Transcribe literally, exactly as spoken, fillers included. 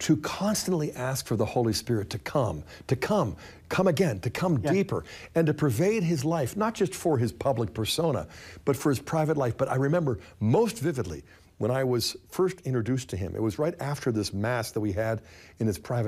to constantly ask for the Holy Spirit to come, to come, come again, to come yeah. deeper, and to pervade his life, not just for his public persona, but for his private life. But I remember most vividly when I was first introduced to him, it was right after this Mass that we had in his private